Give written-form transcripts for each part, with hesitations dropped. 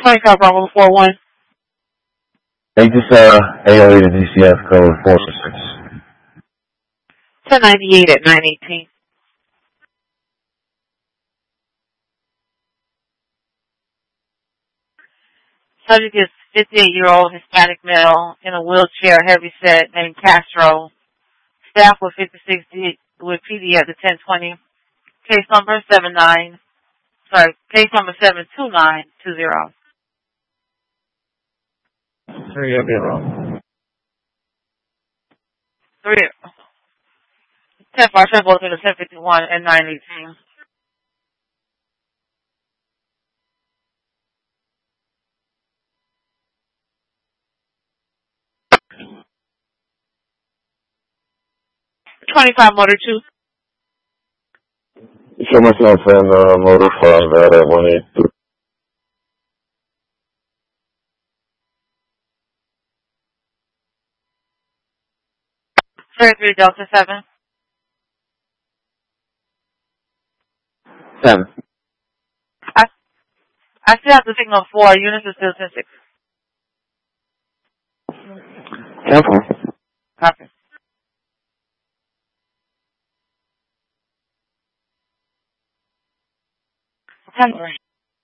25 Bravo 41. Take this AOE to DCF code 466. 1098 at 918. Subject is 58-year-old Hispanic male in a wheelchair, heavy set, named Castro. Staff with 56 with PD at the 1020. Case number 72920. 3 up here wrong. 10-5 goes into 1051 and 918. 25 Motor 2. Show myself and motor 5 at 183. 33 Delta 7. 7. I still have the signal 4. Units are still 10-6. 10-4. Copy. Henry.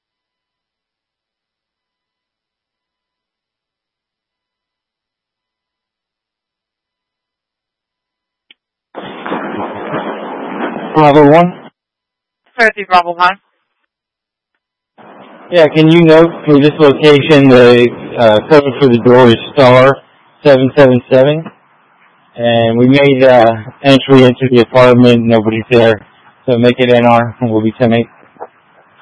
Bravo 1? 33 Bravo 1. Yeah, can you note for this location the code for the door is star 777? And we made entry into the apartment, nobody's there, so make it NR and we'll be 10-8.